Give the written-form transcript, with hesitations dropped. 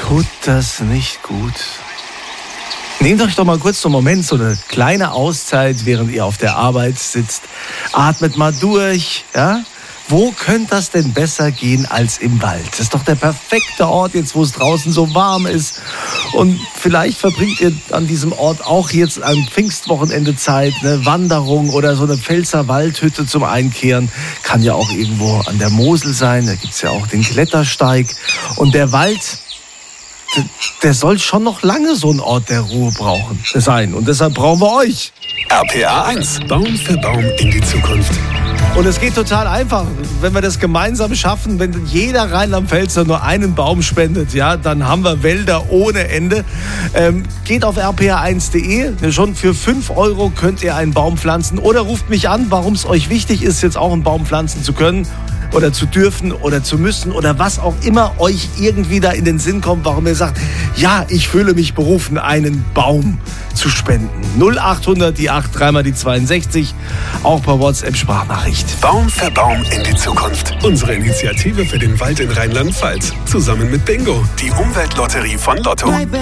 Tut das nicht gut? Nehmt euch doch mal kurz so einen Moment, so eine kleine Auszeit, während ihr auf der Arbeit sitzt. Atmet mal durch, ja? Wo könnte das denn besser gehen als im Wald? Das ist doch der perfekte Ort jetzt, wo es draußen so warm ist. Und vielleicht verbringt ihr an diesem Ort auch jetzt am Pfingstwochenende Zeit, eine Wanderung oder so eine Pfälzer Waldhütte zum Einkehren. Kann ja auch irgendwo an der Mosel sein, da gibt's ja auch den Klettersteig. Und der Wald, der soll schon noch lange so ein Ort der Ruhe sein. Und deshalb brauchen wir euch. RPA 1. Baum für Baum in die Zukunft. Und es geht total einfach, wenn wir das gemeinsam schaffen, wenn jeder Rheinland-Pfälzer nur einen Baum spendet, ja, dann haben wir Wälder ohne Ende. Geht auf rpa1.de, schon für 5 € könnt ihr einen Baum pflanzen oder ruft mich an, warum es euch wichtig ist, jetzt auch einen Baum pflanzen zu können oder zu dürfen oder zu müssen oder was auch immer euch irgendwie da in den Sinn kommt, warum ihr sagt, ja, ich fühle mich berufen, einen Baum zu spenden. 0800 die 8, 3 die 62, auch per WhatsApp-Sprachnachricht. Baum für Baum in die Zukunft. Unsere Initiative für den Wald in Rheinland-Pfalz. Zusammen mit Bingo, die Umweltlotterie von Lotto.